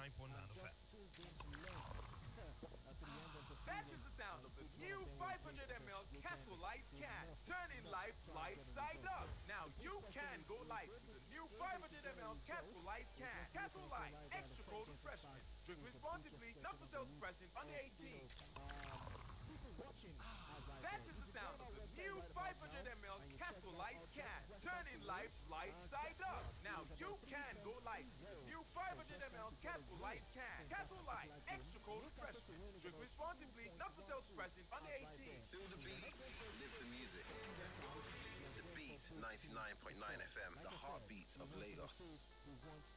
99.9 FM. That is the sound of the new 500ml Castle Light can. Turning life light side up. Now you can go light with the new 500ml Castle Light can. Castle Light, extra cold refreshment. Drink responsibly, not for sale to persons under 18. That is the sound of the new 500ml Castle Light can. Turning life light side up. Now you can go light with the new 500ml Castle Light can. Castle Light, extra cold refreshment. Drink responsibly, not for sale to persons under 18. Feel the beats, live the music. The Beat 99.9 FM, the heartbeat of Lagos.